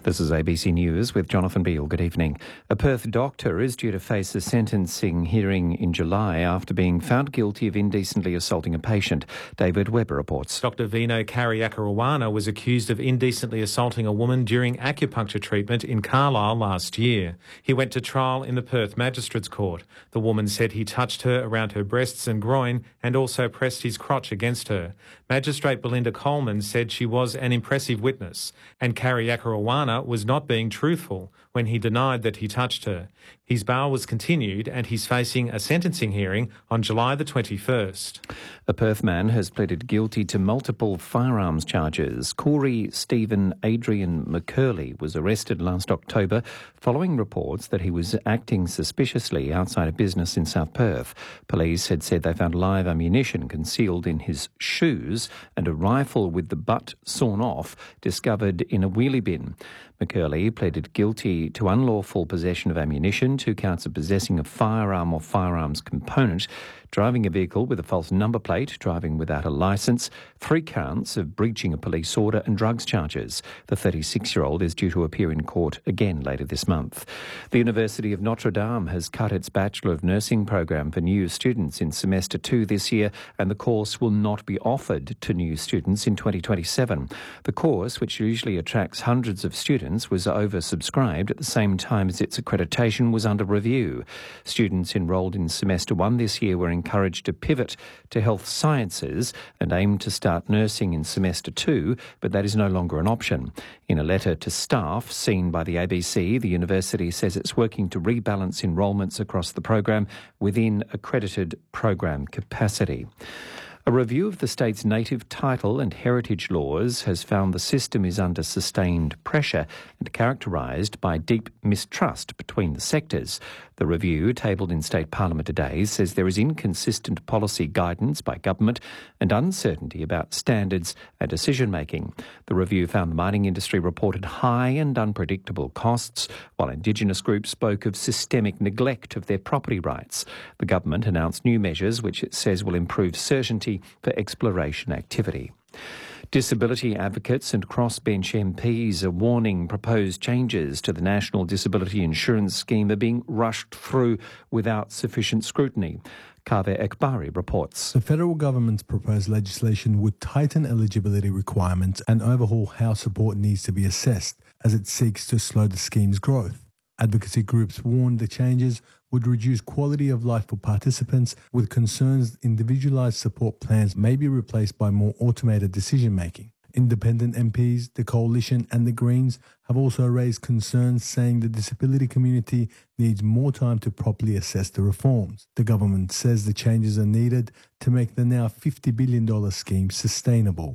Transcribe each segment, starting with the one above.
This is ABC News with Jonathan Beale. Good evening. A Perth doctor is due to face a sentencing hearing in July after being found guilty of indecently assaulting a patient. David Webber reports. Dr Vino Kariyakarawana was accused of indecently assaulting a woman during acupuncture treatment in Carlisle last year. He went to trial in the Perth Magistrates Court. The woman said he touched her around her breasts and groin and also pressed his crotch against her. Magistrate Belinda Coleman said she was an impressive witness and Kariyakarawana was not being truthful when he denied that he touched her. His bail was continued and he's facing a sentencing hearing on July the 21st. A Perth man has pleaded guilty to multiple firearms charges. Corey Stephen Adrian McCurley was arrested last October following reports that he was acting suspiciously outside a business in South Perth. Police had said they found live ammunition concealed in his shoes and a rifle with the butt sawn off discovered in a wheelie bin. McCurley pleaded guilty to unlawful possession of ammunition, 2 counts of possessing a firearm or firearms component, driving a vehicle with a false number plate, driving without a licence, 3 counts of breaching a police order and drugs charges. The 36-year-old is due to appear in court again later this month. The University of Notre Dame has cut its Bachelor of Nursing program for new students in semester 2 this year, and the course will not be offered to new students in 2027. The course, which usually attracts hundreds of students, was oversubscribed at the same time as its accreditation was under review. Students enrolled in semester 1 this year were encouraged to pivot to health sciences and aim to start nursing in semester 2, but that is no longer an option. In a letter to staff seen by the ABC, the university says it's working to rebalance enrolments across the program within accredited program capacity. A review of the state's native title and heritage laws has found the system is under sustained pressure and characterised by deep mistrust between the sectors. The review, tabled in State Parliament today, says there is inconsistent policy guidance by government and uncertainty about standards and decision-making. The review found the mining industry reported high and unpredictable costs, while Indigenous groups spoke of systemic neglect of their property rights. The government announced new measures which it says will improve certainty for exploration activity. Disability advocates and crossbench MPs are warning proposed changes to the National Disability Insurance Scheme are being rushed through without sufficient scrutiny. Kaveh Ekbari reports. The federal government's proposed legislation would tighten eligibility requirements and overhaul how support needs to be assessed as it seeks to slow the scheme's growth. Advocacy groups warned the changes would reduce quality of life for participants, with concerns individualised support plans may be replaced by more automated decision-making. Independent MPs, the Coalition and the Greens have also raised concerns, saying the disability community needs more time to properly assess the reforms. The government says the changes are needed to make the now $50 billion scheme sustainable.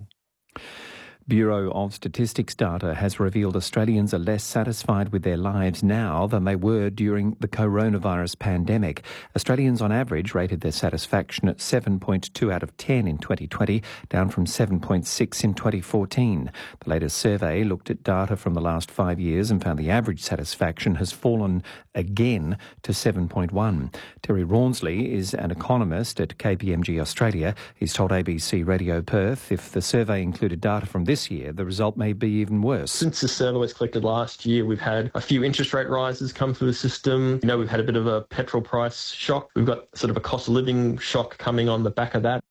Bureau of Statistics data has revealed Australians are less satisfied with their lives now than they were during the coronavirus pandemic. Australians on average rated their satisfaction at 7.2 out of 10 in 2020, down from 7.6 in 2014. The latest survey looked at data from the last 5 years and found the average satisfaction has fallen again to 7.1. Terry Rawnsley is an economist at KPMG Australia. He's told ABC Radio Perth if the survey included data from this year, the result may be even worse. Since the survey was collected last year, we've had a few interest rate rises come through the system. We've had a bit of a petrol price shock. We've got sort of a cost of living shock coming on the back of that.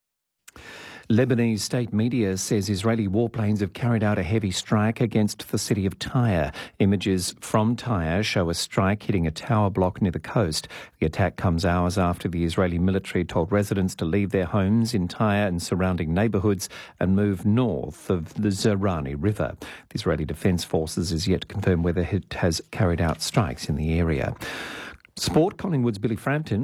Lebanese state media says Israeli warplanes have carried out a heavy strike against the city of Tyre. Images from Tyre show a strike hitting a tower block near the coast. The attack comes hours after the Israeli military told residents to leave their homes in Tyre and surrounding neighbourhoods and move north of the Zerani River. The Israeli Defence Forces is yet to confirm whether it has carried out strikes in the area. Sport, Collingwood's Billy Frampton